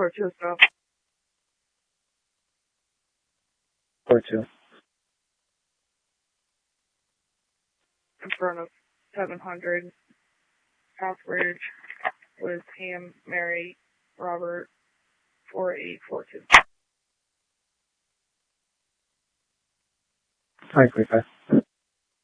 4-2 stop. 4-2. In front of 700 Southbridge with Pam, Mary, Robert, 4842. Hi, 45.